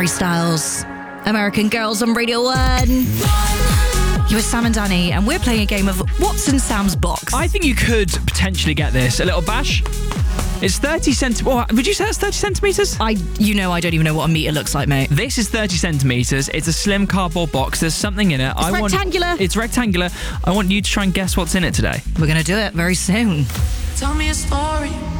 Harry Styles. American Girls on Radio 1. You were Sam and Danny, and we're playing a game of What's in Sam's Box. I think you could potentially get this. A little bash. It's 30 centimetres. Would you say that's 30 centimetres? I don't even know what a metre looks like, mate. This is 30 centimetres. It's a slim cardboard box. There's something in it. It's rectangular. It's rectangular. I want you to try and guess what's in it today. We're going to do it very soon. Tell me a story.